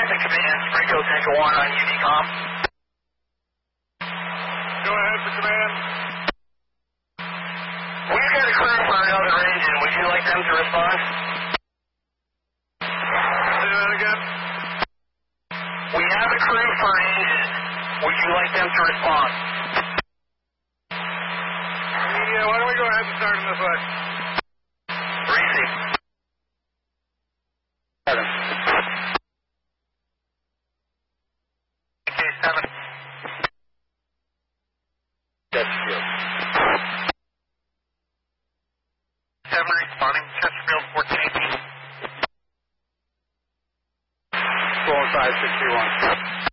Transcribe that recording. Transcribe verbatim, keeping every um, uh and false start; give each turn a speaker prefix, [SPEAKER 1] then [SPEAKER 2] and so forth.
[SPEAKER 1] Delta Command, Springfield Tango one on Unicom.
[SPEAKER 2] Go ahead for command.
[SPEAKER 1] We've got a crew for another engine. Would you like them to respond?
[SPEAKER 2] Say that again.
[SPEAKER 1] We have a crew for engine. Would you like them to respond?
[SPEAKER 2] Yeah, why don't we go ahead and start them this way?
[SPEAKER 1] Receive. Seven. K seven. That's good. Seven responding. Chesterfield fourteen eighteen. Four five sixty one.